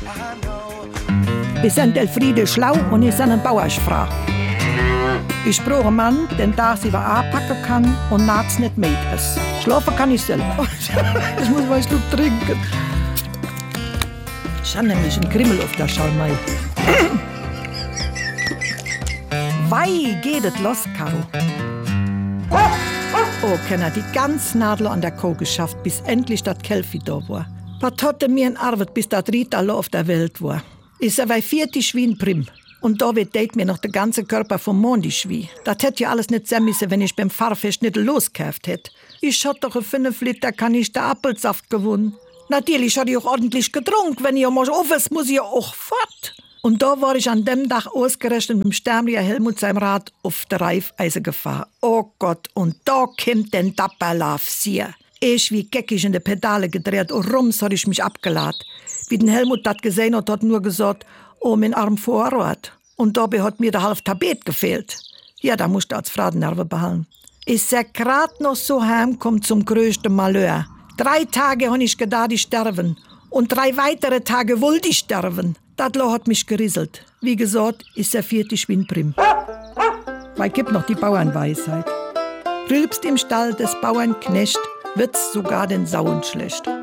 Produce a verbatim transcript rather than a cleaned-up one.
Wir sind Elfriede schlau und ich sind ein Bauersfrau. Ich brauche einen Mann, den da sie was anpacken kann und nachts nicht mit ist. Schlafen kann ich selber. Ich muss mal einen Schluck trinken. Ich habe nämlich einen Krimmel auf der Schalmei. Wei, geht es los, Caro. Oh, Kenner, die ganze Nadel an der Kuh geschafft, bis endlich das Kälfi da war. Was hatte mir in Arbeit, bis das Ried alle auf der Welt war. Ich sei vierzig wie ein Prim. Und da wird mir noch der ganze Körper vom Mondi schwie. Das hätte ja alles nicht sein müssen, wenn ich beim Fahrfest nicht losgekauft hätte. Ich hatte doch fünf Liter Kanister Apfelsaft gewonnen. Natürlich hatte ich auch ordentlich getrunken. Wenn ich mal auf ist, muss ich ja auch fort. Und da war ich an dem Tag ausgerechnet mit dem Stärmlicher Helmut seinem Rad auf der Reifeise gefahren. Oh Gott, und da kommt den Dapperlauf sehr. Ich wie geckig in die Pedale gedreht und rums hat ich mich abgeladen. Wie den Helmut das gesehen hat, hat nur gesagt, oh, mein Arm Vorrat. Und dabei hat mir der halbe Tabet gefehlt. Ja, da musste als Fradennerve behalten. Ich sag grad noch so heimkommt zum größten Malheur. Drei Tage hab ich gedacht, ich sterben. Und drei weitere Tage wollte ich sterben. Das hat mich gerieselt. Wie gesagt, ich sei vierzig wie ein Prim. Weil gibt noch die Bauernweisheit. Rülpst im Stall des Bauernknecht, wird's sogar den Sauen schlecht.